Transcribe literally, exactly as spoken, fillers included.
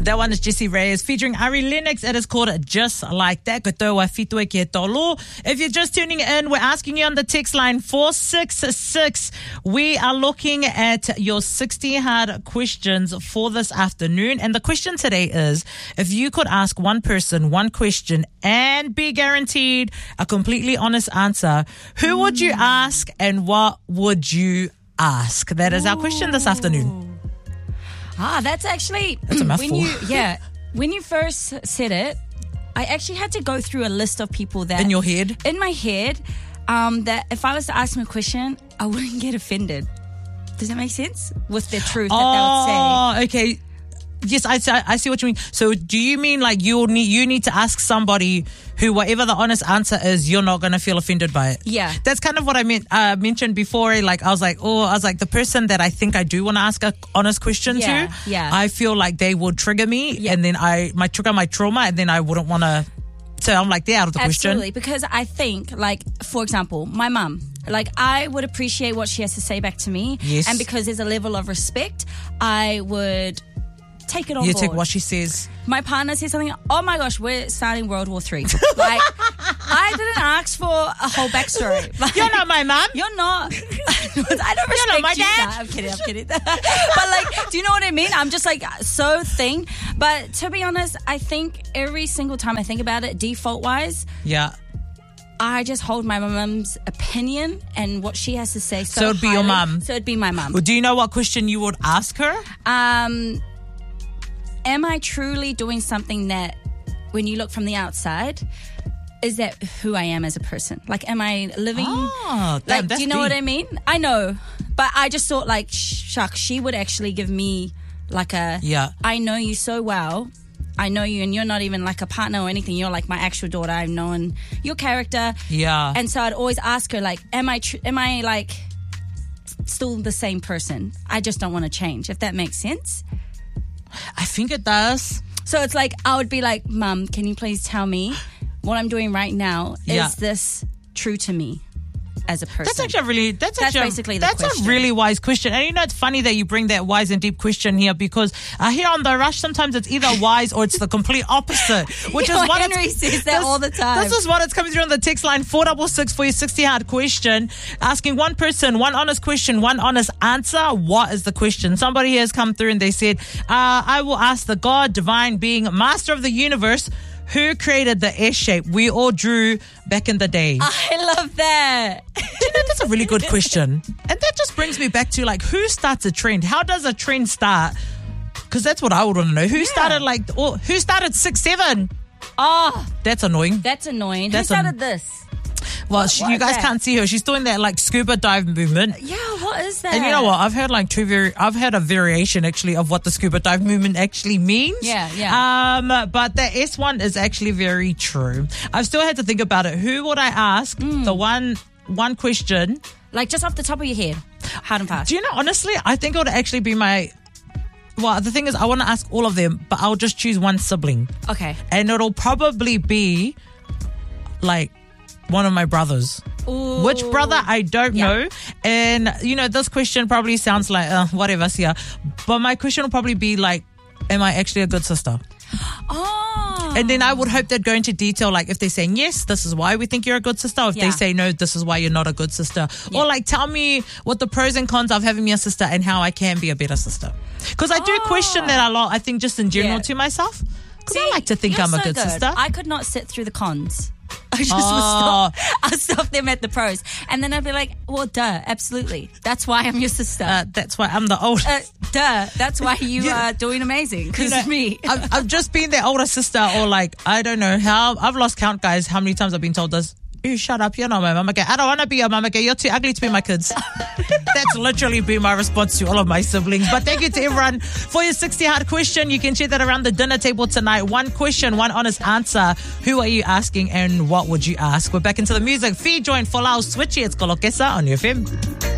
That one is Jessie Reyes featuring Ari Lennox. It is called Just Like That. If you're just tuning in, we're asking you on the text line four six six. We are looking at your sixty hard questions for this afternoon. And the question today is, if you could ask one person one question and be guaranteed a completely honest answer, who would you ask and what would you ask? That is our question this afternoon. Ah, that's actually That's a mouthful. when you yeah when you first said it, I actually had to go through a list of people that In your head? in my head um, that if I was to ask them a question, I wouldn't get offended. Does that make sense? With the truth that Oh, okay. Yes, I, I see what you mean. So do you mean like you'll need, you need to ask somebody who, whatever the honest answer is, you're not going to feel offended by it? Yeah. That's kind of what I meant, uh, mentioned before. Like, I was like, oh, I was like, the person that I think I do want to ask a honest question Yeah, to, yeah. I feel like they would trigger me Yeah. and then I might trigger my trauma and then I wouldn't want to. So I'm like, they're out of the Absolutely, question. because I think, like, for example, my mum, like, I would appreciate what she has to say back to me. Yes. And because there's a level of respect, I would take it on You board. take what she says. My partner says something, oh my gosh, we're starting World War Three. Like, I didn't ask for a whole backstory. Like, You're not my mum. You're not. I don't respect You're not my you. dad. Nah, I'm kidding, I'm kidding. But like, do you know what I mean? I'm just like so thing. But to be honest, I think every single time I think about it, default wise, Yeah. I just hold my mum's opinion and what she has to say. So, So it'd be your highly. mum. So it'd be my mum. Well, do you know what question you would ask her? Um, am I truly doing something that, when you look from the outside, is that who I am as a person? Like, am I living? Oh, damn, like, that's do you know what deep. I mean? I know, but I just thought, like, shuck, she would actually give me like a. Yeah. I know you so well. I know you, and you're not even like a partner or anything. You're like my actual daughter. I've known your character. Yeah. And so I'd always ask her, like, am I? Tr- am I like still the same person? I just don't want to change. If that makes sense. I think it does. So it's like, I would be like, Mum, can you please tell me what I'm doing right now? Is Yeah. this true to me as a person? That's actually a really that's, That's actually a- basically the that's question. a really wise question. And you know, it's funny that you bring that wise and deep question here because uh, here on The Rush, sometimes it's either wise or it's the complete opposite. Which You is know, what Henry it's, says that this- all the time. This is what it's coming through on the text line four six six for your sixty hard question. Asking one person, one honest question, one honest answer. What is the question? Somebody has come through and they said, uh, I will ask the God, divine being, master of the universe, who created the S shape we all drew back in the day? I love that. You know, that's a really good question. And that just brings me back to, like, who starts a trend? How does a trend start? Because that's what I would want to know. Who started, like, or who started six seven? Oh, That's annoying. that's annoying. That's Who started an- this? Well, what- she, what you is guys that? can't see her. She's doing that, like, scuba dive movement. Yeah, what is that? And you know what? I've heard, like, two very, I've had a variation, actually, of what the scuba dive movement actually means. Yeah, yeah. Um, but the S one is actually very true. I've still had to think about it. Who would I ask Mm. the one, one question? Like, just off the top of your head, hard and fast. Do you know, honestly, I think it would actually be my... Well, the thing is, I want to ask all of them, but I'll just choose one sibling. Okay. And it'll probably be, like, one of my brothers. Ooh. Which brother, I don't Yeah. know. And, you know, this question probably sounds like, uh, whatever, yeah. But my question will probably be, like, am I actually a good sister? Oh. And then I would hope they'd go into detail, like if they're saying, yes, this is why we think you're a good sister. Or if Yeah. they say, no, this is why you're not a good sister. Yeah. Or like, tell me what the pros and cons of having me a sister and how I can be a better sister. Because I do Oh. question that a lot, I think, just in general Yeah. to myself. Because I See, like to think you're I'm a so good, sister. I could not sit through the cons. I just Oh. would stop. I'll stop them at the pros. And then I'd be like, well, duh, absolutely. That's why I'm your sister. Uh, that's why I'm the old. Uh, duh, that's why you Yeah. are doing amazing. Because You know, of me. I've, I've just been their older sister, or like, I don't know how. I've lost count, guys, how many times I've been told this. You shut up, you're not my mama. I don't want to be your mama. You're too ugly to be my kids. That's literally been my response to all of my siblings. But thank you to everyone for your sixty hard question. You can share that around the dinner table tonight. One question, one honest answer. Who are you asking and what would you ask? We're back into the music. Fee joined Folau Switchy. It's Kolokesa on U F M.